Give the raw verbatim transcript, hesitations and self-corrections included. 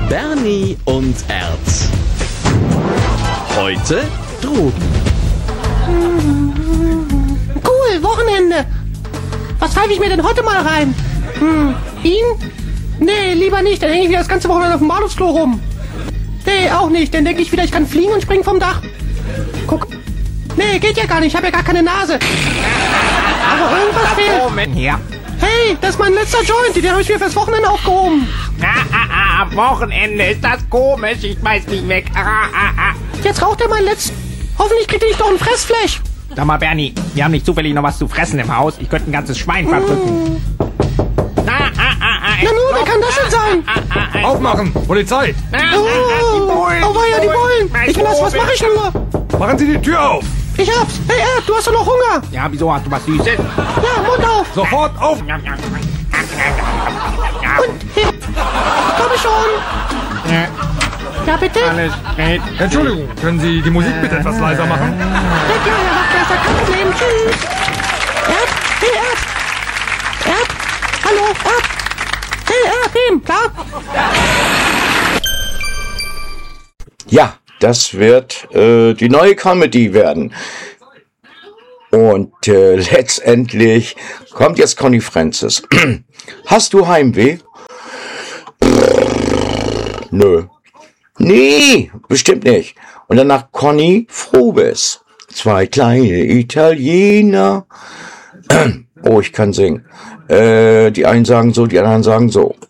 Bernie und Erz. Heute Drogen. Cool, Wochenende. Was pfeife ich mir denn heute mal rein? Hm, ihn? Nee, lieber nicht, dann hänge ich wieder das ganze Wochenende auf dem Bahnhofsklo rum. Nee, auch nicht, dann denke ich wieder, ich kann fliegen und springen vom Dach. Guck. Nee, geht ja gar nicht, ich habe ja gar keine Nase. Aber irgendwas fehlt. Moment hier. Hey, das ist mein letzter Joint, den habe ich mir fürs Wochenende aufgehoben. Ah, ah, ah, Wochenende, ist das komisch, ich weiß nicht weg. Ah, ah, ah. Jetzt raucht er meinen letzten. Hoffentlich kriegt er nicht noch ein Fressfleisch. Sag mal, Bernie, wir haben nicht zufällig noch was zu fressen im Haus. Ich könnte ein ganzes Schwein verdrücken. Mm. Ah, ah, ah, ah, Na nun, wer kann das denn sein? Ah, ah, ah, Aufmachen! Polizei! ah, ah, ah, die Oh, Bullen, oh weia, die Bullen. Mein Ich will das, was mache ich nur? Machen Sie die Tür auf! Ich hab's. Hey, Erd, du hast doch noch Hunger. Ja, wieso, hast du was Süßes? Ja, Mund auf. Sofort auf! Ja, ja, Und, hey, ich glaube schon. ja, Ja, bitte? alles geht. Entschuldigung, können Sie die Musik bitte etwas leiser machen? Ja, klar, Herr Wachtmeister, kein Problem. Tschüss. Erd, hey, Erd. Erd, hallo, Erd. Hey, Erd, Tim, klar? Ja, das wird äh, die neue Comedy werden. Und äh, letztendlich kommt jetzt Conny Francis. Hast du Heimweh? Nö. Nee, bestimmt nicht. Und danach Conny Frobes. Zwei kleine Italiener. Oh, ich kann singen. Äh, die einen sagen so, die anderen sagen so.